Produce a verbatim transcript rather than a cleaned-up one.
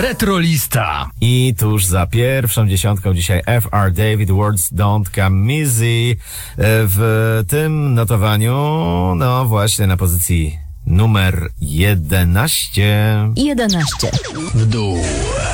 Retrolista. I tuż za pierwszą dziesiątką dzisiaj F R David, Words Don't Come Easy. W tym notowaniu, no właśnie na pozycji numer jedenaście. jedenaście. W dół.